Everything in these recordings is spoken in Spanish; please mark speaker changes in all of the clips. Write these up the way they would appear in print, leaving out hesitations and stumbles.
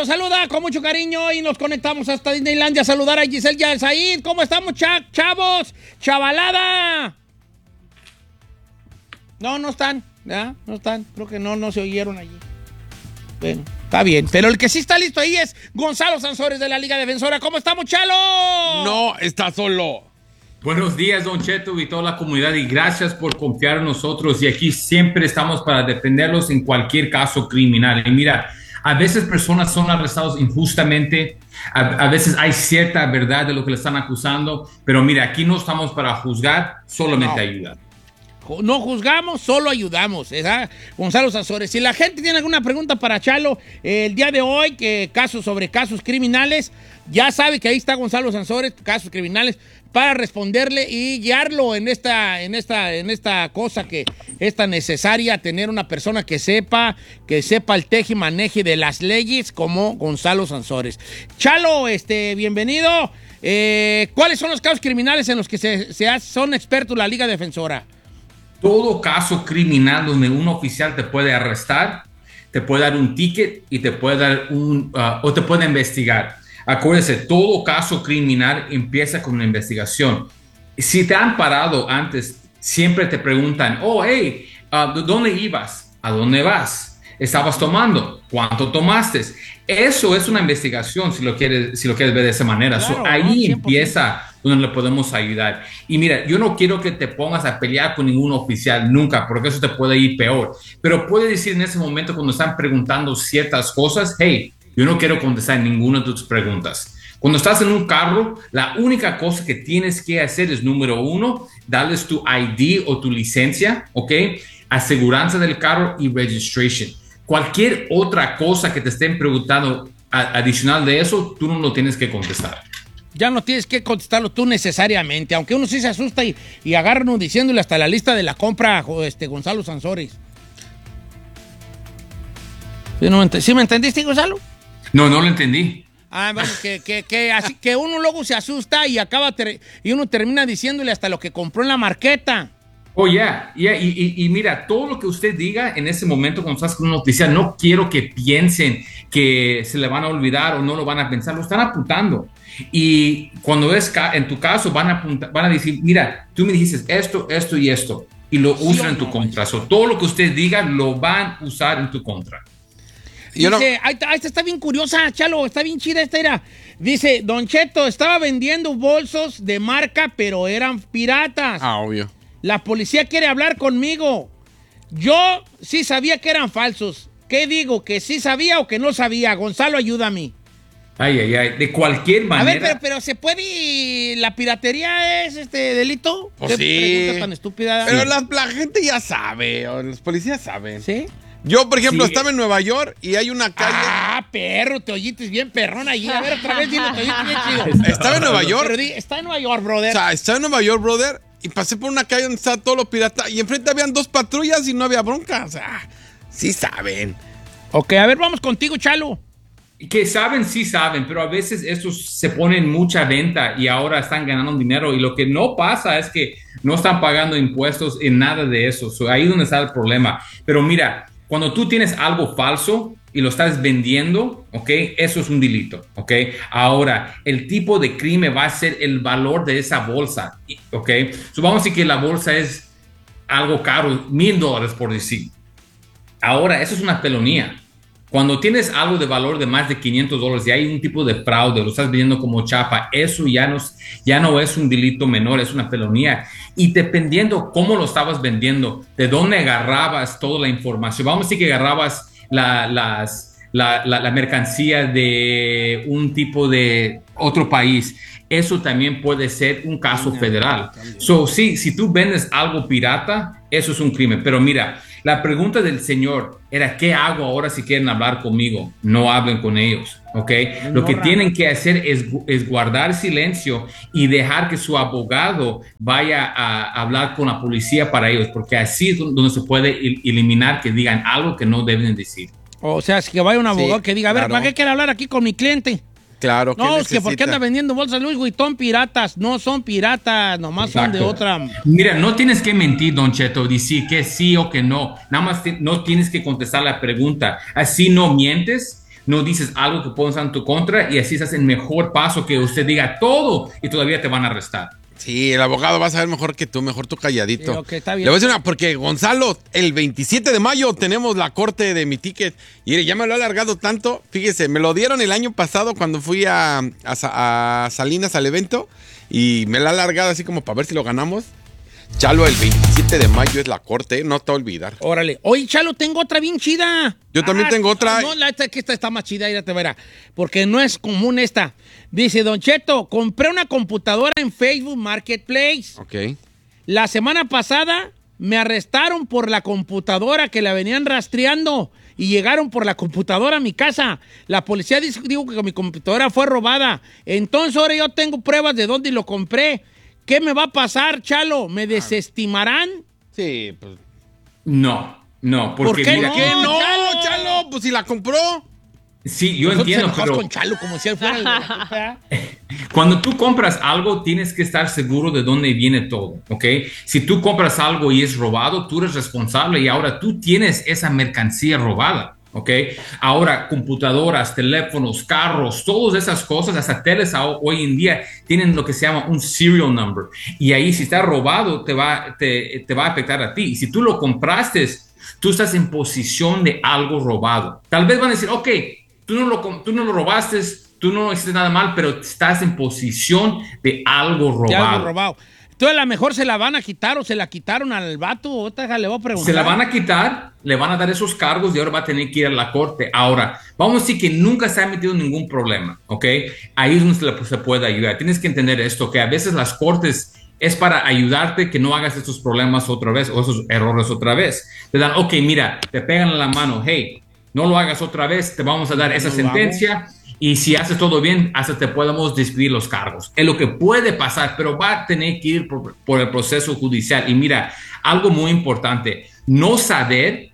Speaker 1: los saluda con mucho cariño y nos conectamos hasta Disneylandia a saludar a Giselle y a Said. ¿Cómo estamos, chavos? ¡Chavalada! No están, ¿ya? No están. Creo que no se oyeron allí. Bueno, está bien. Pero el que sí está listo ahí es Gonzalo Sansores de la Liga Defensora. ¿Cómo estamos, Chalo?
Speaker 2: No, está solo.
Speaker 3: Buenos días, Don Cheto y toda la comunidad, y gracias por confiar en nosotros. Y aquí siempre estamos para defenderlos en cualquier caso criminal. Y mira, a veces personas son arrestados injustamente, a veces hay cierta verdad de lo que le están acusando, pero mira, aquí no estamos para juzgar, solamente ayudar.
Speaker 1: No juzgamos, solo ayudamos, ¿verdad? Gonzalo Sansores. Si la gente tiene alguna pregunta para Chalo el día de hoy, que sobre casos criminales, ya sabe que ahí está Gonzalo Sansores, casos criminales, para responderle y guiarlo en esta cosa que es tan necesaria, tener una persona que sepa el teje-maneje de las leyes como Gonzalo Sansores. Chalo, bienvenido. ¿Cuáles son los casos criminales en los que son expertos la Liga Defensora?
Speaker 3: Todo caso criminal donde un oficial te puede arrestar, te puede dar un ticket y te puede dar o te puede investigar. Acuérdese, todo caso criminal empieza con una investigación. Si te han parado antes, siempre te preguntan, hey, ¿dónde ibas? ¿A dónde vas? ¿Estabas tomando? ¿Cuánto tomaste? Eso es una investigación, si lo quieres ver de esa manera.
Speaker 1: Claro,
Speaker 3: ahí
Speaker 1: 100%.
Speaker 3: empieza donde le podemos ayudar. Y mira, yo no quiero que te pongas a pelear con ningún oficial nunca, porque eso te puede ir peor. Pero puede decir en ese momento, cuando están preguntando ciertas cosas, hey, yo no quiero contestar ninguna de tus preguntas. Cuando estás en un carro, la única cosa que tienes que hacer es, número 1, darles tu ID o tu licencia, ¿ok? Aseguranza del carro y registration. Cualquier otra cosa que te estén preguntando adicional de eso, tú no lo tienes que contestar.
Speaker 1: Ya no tienes que contestarlo tú necesariamente, aunque uno sí se asusta y agarra uno diciéndole hasta la lista de la compra, Gonzalo Sansores. ¿Sí me entendiste, Gonzalo?
Speaker 3: No lo entendí.
Speaker 1: Bueno, así que uno luego se asusta y y uno termina diciéndole hasta lo que compró en la marqueta.
Speaker 3: Y mira, todo lo que usted diga en ese momento cuando estás con un oficial, no quiero que piensen que se le van a olvidar o no lo van a pensar, lo están apuntando. Y cuando es en tu caso, van a decir, mira, tú me dijiste esto, esto y esto, y lo usan en tu contra. Todo lo que usted diga lo van a usar en tu contra.
Speaker 1: Dice, esta está bien curiosa, Chalo, está bien chida esta era. Dice, Don Cheto, estaba vendiendo bolsos de marca, pero eran piratas.
Speaker 2: Obvio.
Speaker 1: La policía quiere hablar conmigo. Yo sí sabía que eran falsos. ¿Qué digo? ¿Que sí sabía o que no sabía? Gonzalo, ayúdame.
Speaker 3: De cualquier manera.
Speaker 1: A ver, pero ¿se puede? ¿La piratería es delito?
Speaker 2: Pues
Speaker 1: ¿Qué
Speaker 2: sí.
Speaker 1: pregunta tan estúpida?
Speaker 2: Pero la gente ya sabe, o los policías saben.
Speaker 1: ¿Sí?
Speaker 2: Yo, por ejemplo, estaba en Nueva York y hay una calle...
Speaker 1: Perro, te oyites bien perrón allí. A ver, otra vez dile, te oyites bien chido.
Speaker 2: Estaba en Nueva York.
Speaker 1: Está en Nueva York, brother.
Speaker 2: O sea, estaba en Nueva York, brother, y pasé por una calle donde estaban todos los piratas y enfrente habían 2 patrullas y no había bronca. O sea, sí saben.
Speaker 1: Ok, a ver, vamos contigo, Chalo.
Speaker 3: Que saben, sí saben, pero a veces estos se ponen mucha venta y ahora están ganando dinero, y lo que no pasa es que no están pagando impuestos en nada de eso. Ahí es donde está el problema. Pero mira, cuando tú tienes algo falso y lo estás vendiendo, ¿ok? Eso es un delito, ¿ok? Ahora, el tipo de crimen va a ser el valor de esa bolsa, ¿ok? Vamos a decir que la bolsa es algo caro, $1,000 por decir. Ahora, eso es una felonía. Cuando tienes algo de valor de más de $500 y hay un tipo de fraude, lo estás vendiendo como chapa, eso ya no es un delito menor, es una felonía. Y dependiendo cómo lo estabas vendiendo, de dónde agarrabas toda la información. Vamos a decir que agarrabas la mercancía de un tipo de otro país. Eso también puede ser un caso federal. Sí, si tú vendes algo pirata, eso es un crimen. Pero mira, la pregunta del señor era, ¿qué hago ahora si quieren hablar conmigo? No hablen con ellos, ¿ok? Lo que tienen que hacer es guardar silencio y dejar que su abogado vaya a hablar con la policía para ellos, porque así es donde se puede eliminar que digan algo que no deben decir.
Speaker 1: O sea, es que vaya un abogado que diga, a ver, ¿para qué quiere hablar aquí con mi cliente?
Speaker 2: Claro.
Speaker 1: No, es que ¿por qué anda vendiendo bolsas Louis Vuitton piratas? No son piratas, nomás
Speaker 3: Exacto.
Speaker 1: son de otra.
Speaker 3: Mira, no tienes que mentir, Don Cheto, decir que sí o que no. Nada más no tienes que contestar la pregunta. Así no mientes, no dices algo que pueda usar en tu contra y así estás en mejor paso que usted diga todo y todavía te van a arrestar.
Speaker 2: Sí, el abogado va a saber mejor que tú, mejor tú calladito.
Speaker 1: Sí, okay, está bien.
Speaker 2: Le voy a decir una, porque Gonzalo, el 27 de mayo tenemos la corte de mi ticket. Y mire, ya me lo he alargado tanto. Fíjese, me lo dieron el año pasado cuando fui a Salinas al evento. Y me lo ha alargado así como para ver si lo ganamos. Chalo, el 27 de mayo es la corte, no te va a olvidar.
Speaker 1: Órale. Oye, Chalo, tengo otra bien chida.
Speaker 2: Yo también tengo otra.
Speaker 1: No, esta está más chida, ya te verá. Porque no es común esta. Dice, Don Cheto, compré una computadora en Facebook Marketplace.
Speaker 2: Ok.
Speaker 1: La semana pasada me arrestaron por la computadora que la venían rastreando y llegaron por la computadora a mi casa. La policía dijo que mi computadora fue robada. Entonces ahora yo tengo pruebas de dónde lo compré. ¿Qué me va a pasar, Chalo? ¿Me desestimarán?
Speaker 2: Sí, pues.
Speaker 3: No, porque
Speaker 1: ¿Por qué
Speaker 3: mira,
Speaker 1: no?
Speaker 2: ¿Qué no,
Speaker 1: Chalo?
Speaker 2: Chalo? Pues si la compró.
Speaker 3: sí, yo entiendo, pero
Speaker 1: con Chalo como si él fuera el de la culpa.
Speaker 3: cuando tú compras algo, tienes que estar seguro de dónde viene todo, ¿ok? Si tú compras algo y es robado, tú eres responsable y ahora tú tienes esa mercancía robada, ¿ok? Ahora, computadoras, teléfonos, carros, todas esas cosas, hasta teles hoy en día tienen lo que se llama un serial number. Y ahí, si está robado, te va a afectar a ti. Y si tú lo compraste, tú estás en posición de algo robado. Tal vez van a decir, ok, tú no lo robaste, tú no hiciste nada mal, pero estás en posición de algo robado.
Speaker 1: De algo robado. Entonces, a lo mejor se la van a quitar o se la quitaron al vato. Otra, le voy a preguntar.
Speaker 3: Se la van a quitar, le van a dar esos cargos y ahora va a tener que ir a la corte. Ahora, vamos a decir que nunca se ha metido ningún problema, ¿ok? Ahí es donde se puede ayudar. Tienes que entender esto, que a veces las cortes es para ayudarte que no hagas estos problemas otra vez o esos errores otra vez. Te dan, ok, mira, te pegan en la mano, hey, no lo hagas otra vez, te vamos a dar esa sentencia. Y si haces todo bien, hasta te podemos despedir los cargos. Es lo que puede pasar, pero va a tener que ir por el proceso judicial. Y mira, algo muy importante, no saber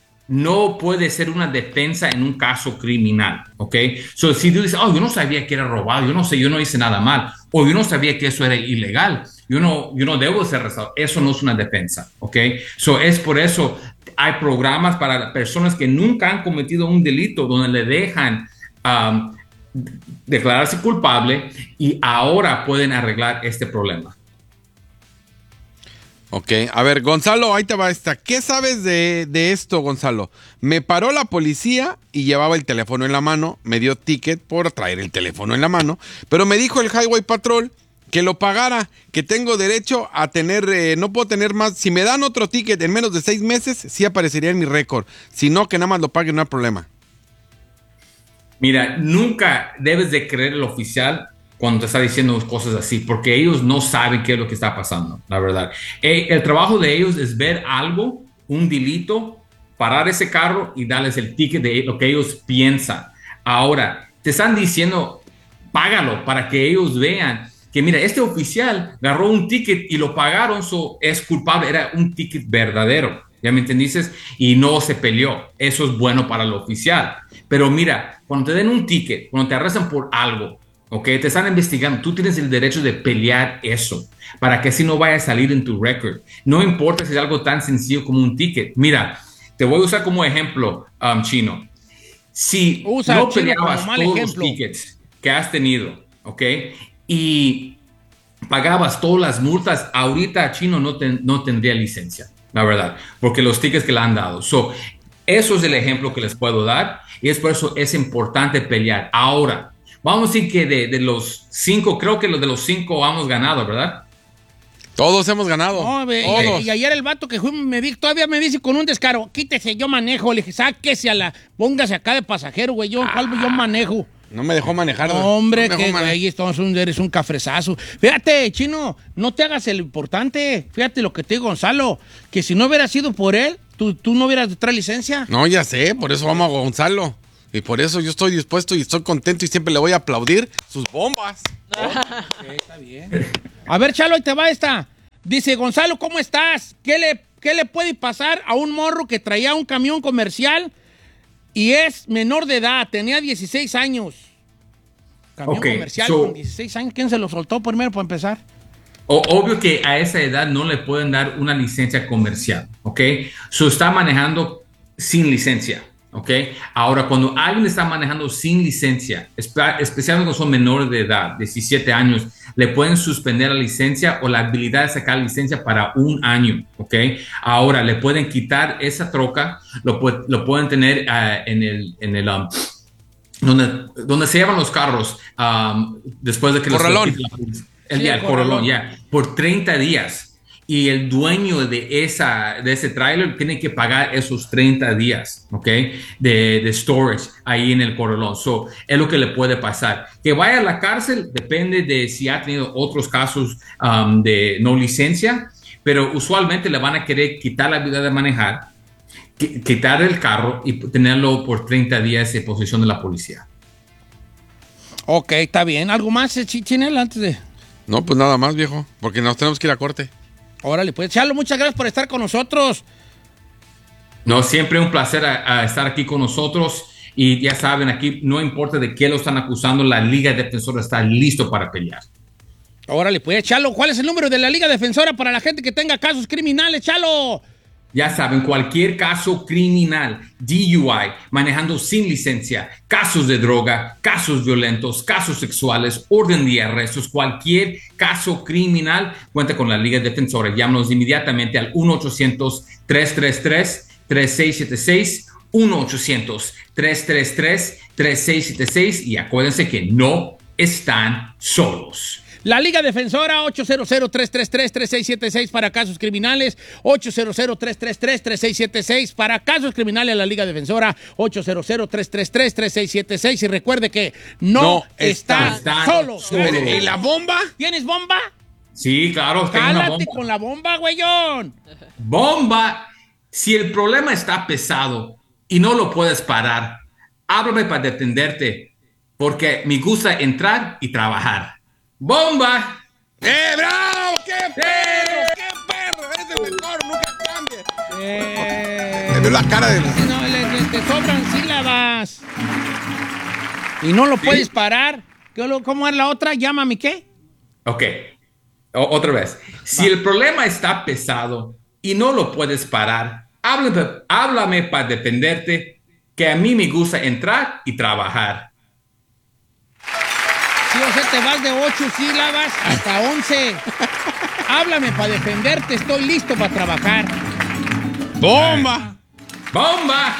Speaker 3: no puede ser una defensa en un caso criminal, ¿ok? So, si tú dices, oh, yo no sabía que era robado, yo no hice nada mal, o yo no sabía que eso era ilegal, yo no debo ser arrestado, eso no es una defensa, ¿ok? So, es por eso hay programas para personas que nunca han cometido un delito donde le dejan declararse culpable y ahora pueden arreglar este problema.
Speaker 2: Ok, a ver, Gonzalo, ahí te va esta. ¿Qué sabes de esto, Gonzalo? Me paró la policía y llevaba el teléfono en la mano, me dio ticket por traer el teléfono en la mano, pero me dijo el Highway Patrol que lo pagara, que tengo derecho a tener, no puedo tener más. Si me dan otro ticket en menos de 6 meses, sí aparecería en mi récord. Si no, que nada más lo pague, no hay problema.
Speaker 3: Mira, nunca debes de creer el oficial cuando te está diciendo cosas así, porque ellos no saben qué es lo que está pasando, la verdad. El trabajo de ellos es ver algo, un delito, parar ese carro y darles el ticket de lo que ellos piensan. Ahora, te están diciendo, págalo para que ellos vean que, mira, este oficial agarró un ticket y lo pagaron, es culpable, era un ticket verdadero. ¿Ya me entendiste? Y no se peleó. Eso es bueno para el oficial. Pero mira, cuando te den un ticket, cuando te arrestan por algo, ¿ok? Te están investigando, tú tienes el derecho de pelear eso para que así no vaya a salir en tu récord. No importa si es algo tan sencillo como un ticket. Mira, te voy a usar como ejemplo, Chino. Si no peleabas todos los tickets que has tenido, ¿ok? Y pagabas todas las multas, ahorita Chino no tendría licencia. La verdad, porque los tickets que le han dado. Eso es el ejemplo que les puedo dar y es por eso es importante pelear. Ahora, vamos a decir que de los 5, creo que los de los 5 hemos ganado, ¿verdad?
Speaker 2: Todos hemos ganado.
Speaker 1: No,
Speaker 2: todos.
Speaker 1: Y ayer el vato que todavía me dice con un descaro, quítese, yo manejo. Le dije, sáquese póngase acá de pasajero, güey. Yo manejo.
Speaker 2: No me dejó manejar.
Speaker 1: No, hombre, que güey, eres un cafrezazo. Fíjate, Chino, no te hagas el importante. Fíjate lo que te digo, Gonzalo, que si no hubiera sido por él, tú no hubieras traído licencia.
Speaker 2: No, ya sé, por eso vamos a Gonzalo. Y por eso yo estoy dispuesto y estoy contento y siempre le voy a aplaudir sus bombas.
Speaker 1: Sí, está bien. A ver, Chalo, ahí te va esta. Dice, Gonzalo, ¿cómo estás? ¿Qué le puede pasar a un morro que traía un camión comercial y es menor de edad? Tenía 16 años. Camión comercial con 16 años. ¿Quién se lo soltó primero para empezar?
Speaker 3: Obvio que a esa edad no le pueden dar una licencia comercial, ¿ok? Está manejando sin licencia, ¿ok? Ahora, cuando alguien está manejando sin licencia, especialmente cuando son menores de edad, 17 años, le pueden suspender la licencia o la habilidad de sacar la licencia para 1 año, ¿ok? Ahora, le pueden quitar esa troca, lo pueden tener donde se llevan los carros después de que
Speaker 2: corralón.
Speaker 3: el corralón, por 30 días. Y el dueño de ese tráiler tiene que pagar esos 30 días, ¿ok? De storage ahí en el corralón. So, es lo que le puede pasar. Que vaya a la cárcel depende de si ha tenido otros casos de no licencia, pero usualmente le van a querer quitar la habilidad de manejar, quitar el carro y tenerlo por 30 días en posesión de la policía.
Speaker 1: Ok, está bien. ¿Algo más, Chinel, antes de...?
Speaker 2: No, pues nada más, viejo, porque nos tenemos que ir a corte.
Speaker 1: Órale, pues, Chalo, muchas gracias por estar con nosotros.
Speaker 3: No, siempre un placer estar aquí con nosotros. Y ya saben, aquí no importa de qué lo están acusando, la Liga Defensora está listo para pelear.
Speaker 1: Órale, pues, Chalo, ¿cuál es el número de la Liga Defensora para la gente que tenga casos criminales, Chalo?
Speaker 3: Ya saben, cualquier caso criminal, DUI, manejando sin licencia, casos de droga, casos violentos, casos sexuales, orden de arrestos, cualquier caso criminal, cuenta con la Liga Defensora. Llámanos inmediatamente al 1-800-333-3676, 1-800-333-3676 y acuérdense que no están solos.
Speaker 1: La Liga Defensora, 800-333-3676 para casos criminales, 800-333-3676 para casos criminales. La Liga Defensora, 800-333-3676. Y recuerde que no está solo.
Speaker 2: ¿Y la bomba?
Speaker 1: ¿Tienes bomba?
Speaker 3: Sí, claro.
Speaker 1: Cálate con la bomba, güeyón.
Speaker 3: Bomba. Si el problema está pesado y no lo puedes parar, háblame para defenderte, porque me gusta entrar y trabajar. ¡Bomba!
Speaker 2: ¡Bravo! ¡Qué perro! ¡Qué perro! ¡Eres el mejor! ¡Nunca cambies! Me veo la cara de...
Speaker 1: No, te sobran sílabas. Y no lo puedes parar. ¿Cómo es la otra? Llámame, ¿qué?
Speaker 3: Ok. Otra vez. Si el problema está pesado y no lo puedes parar, háblame para defenderte, que a mí me gusta entrar y trabajar.
Speaker 1: Sí, o sea, te vas de 8 sílabas hasta 11. Háblame para defenderte, estoy listo para trabajar.
Speaker 2: ¡Bomba!
Speaker 3: ¡Bomba!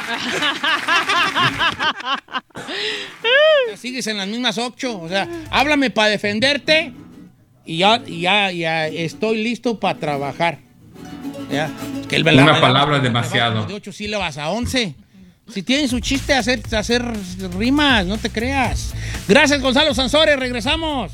Speaker 1: Sigues en las mismas 8, o sea, háblame para defenderte y ya estoy listo para trabajar. ¿Ya? Que
Speaker 3: Una palabra demasiado.
Speaker 1: De 8 sílabas a 11. Si tienen su chiste, hacer rimas, no te creas. Gracias, Gonzalo Sansores. Regresamos.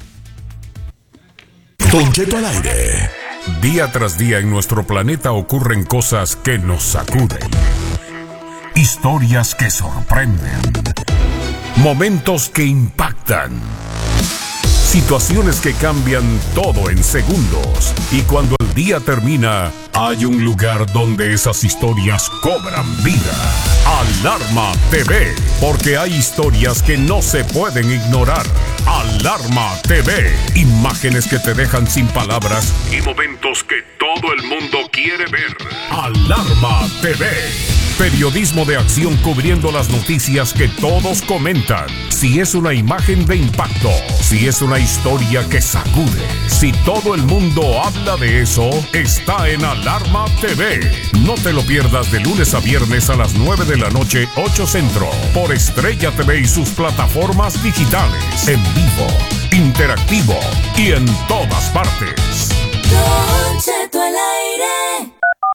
Speaker 4: Don Cheto al aire. Día tras día en nuestro planeta ocurren cosas que nos sacuden. Historias que sorprenden. Momentos que impactan. Situaciones que cambian todo en segundos. Y cuando el día termina, hay un lugar donde esas historias cobran vida. Alarma TV, porque hay historias que no se pueden ignorar. Alarma TV, imágenes que te dejan sin palabras y momentos que todo el mundo quiere ver. Alarma TV, periodismo de acción cubriendo las noticias que todos comentan. Si es una imagen de impacto, si es una historia que sacude, si todo el mundo habla de eso, está en Alarma TV. No te lo pierdas de lunes a viernes a las 9 de la noche, 8 Centro, por Estrella TV y sus plataformas digitales, en vivo, interactivo y en todas partes.
Speaker 5: Don Cheto al aire.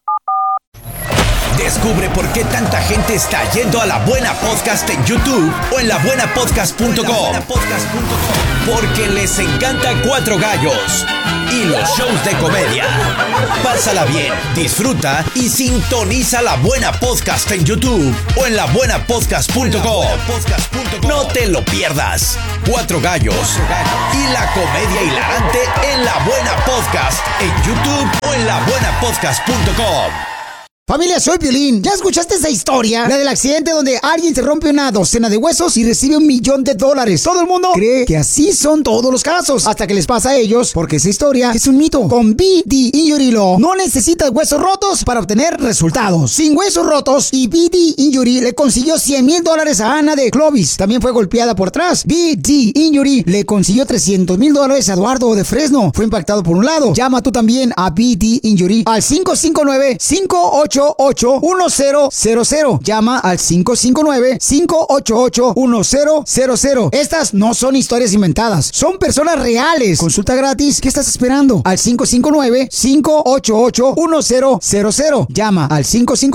Speaker 6: Descubre por qué tanta gente está yendo a La Buena Podcast en YouTube o en labuenapodcast.com. Porque les encanta Cuatro Gallos y los shows de comedia. Pásala bien, disfruta y sintoniza La Buena Podcast en YouTube o en labuenapodcast.com. No te lo pierdas. Cuatro Gallos y la comedia hilarante en La Buena Podcast en YouTube o en labuenapodcast.com.
Speaker 7: Familia, soy Piolín. ¿Ya escuchaste esa historia? La del accidente donde alguien se rompe una docena de huesos y recibe $1 millón. Todo el mundo cree que así son todos los casos, hasta que les pasa a ellos, porque esa historia es un mito. Con BD Injury Law no necesitas huesos rotos para obtener resultados. Sin huesos rotos, y BD Injury le consiguió $100,000 a Ana de Clovis. También fue golpeada por atrás. BD Injury le consiguió $300,000 a Eduardo de Fresno. Fue impactado por un lado. Llama tú también a BD Injury al 559-588-1000. Llama al 559-588-1000. Estas no son historias inventadas, son personas reales. Consulta gratis. ¿Qué estás esperando? Al 559-588-1000. Llama al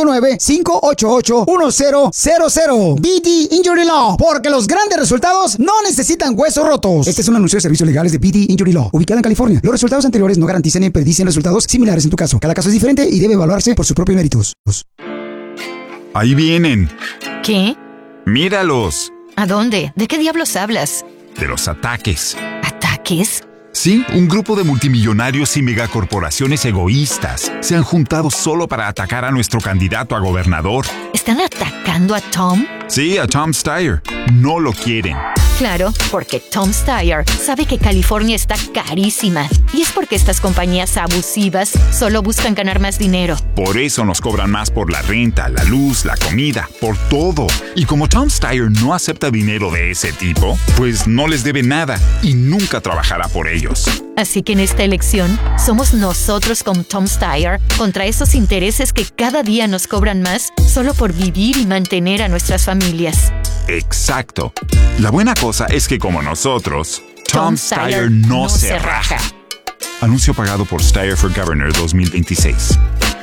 Speaker 7: 559-588-1000. BD Injury Law, porque los grandes resultados no necesitan huesos rotos. Este es un anuncio de servicios legales de BD Injury Law, ubicada en California. Los resultados anteriores no garantizan ni predicen resultados similares en tu caso. Cada caso es diferente y debe evaluarse por su propio méritos.
Speaker 8: Ahí vienen.
Speaker 9: ¿Qué?
Speaker 8: Míralos.
Speaker 9: ¿A dónde? ¿De qué diablos hablas?
Speaker 8: De los ataques.
Speaker 9: ¿Ataques?
Speaker 8: Sí, un grupo de multimillonarios y megacorporaciones egoístas se han juntado solo para atacar a nuestro candidato a gobernador.
Speaker 9: ¿Están atacando a Tom?
Speaker 8: Sí, a Tom Steyer. No lo quieren.
Speaker 9: Claro, porque Tom Steyer sabe que California está carísima. Y es porque estas compañías abusivas solo buscan ganar más dinero.
Speaker 8: Por eso nos cobran más por la renta, la luz, la comida, por todo. Y como Tom Steyer no acepta dinero de ese tipo, pues no les debe nada y nunca trabajará por ellos.
Speaker 9: Así que en esta elección, somos nosotros con Tom Steyer contra esos intereses que cada día nos cobran más solo por vivir y mantener a nuestras familias.
Speaker 8: Exacto. La buena cosa es que como nosotros, Tom Steyer no se raja. Anuncio pagado por Steyer for Governor 2026.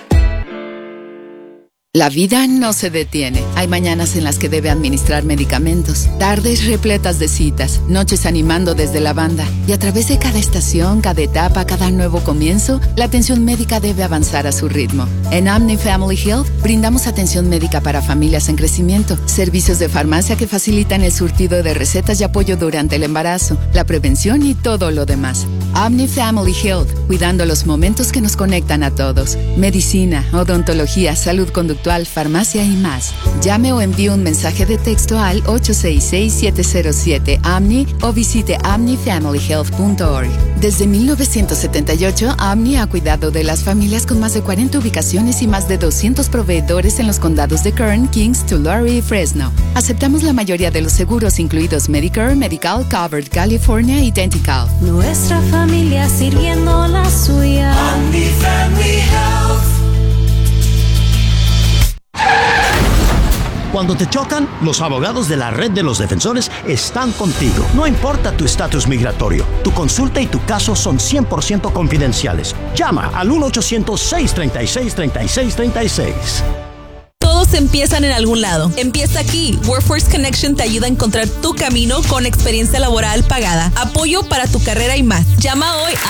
Speaker 10: La vida no se detiene. Hay mañanas en las que debe administrar medicamentos, tardes repletas de citas, noches animando desde la banda. Y a través de cada estación, cada etapa, cada nuevo comienzo, la atención médica debe avanzar a su ritmo. En Omni Family Health brindamos atención médica para familias en crecimiento, servicios de farmacia que facilitan el surtido de recetas y apoyo durante el embarazo, la prevención y todo lo demás. Omni Family Health, cuidando los momentos que nos conectan a todos. Medicina, odontología, salud conductual, farmacia y más. Llame o envíe un mensaje de texto al 866-707-OMNI o visite omnifamilyhealth.org. Desde 1978, Omni ha cuidado de las familias con más de 40 ubicaciones y más de 200 proveedores en los condados de Kern, Kings, Tulare y Fresno. Aceptamos la mayoría de los seguros, incluidos Medicare, Medical, Covered, California y Dental.
Speaker 5: Nuestra familia sirviendo la suya.
Speaker 6: Omni Family Health.
Speaker 11: Cuando te chocan, los abogados de la Red de los Defensores están contigo. No importa tu estatus migratorio, tu consulta y tu caso son 100% confidenciales. Llama al 1-800-636-3636.
Speaker 12: Todos empiezan en algún lado. Empieza aquí. Workforce Connection te ayuda a encontrar tu camino con experiencia laboral pagada, apoyo para tu carrera y más. Llama hoy a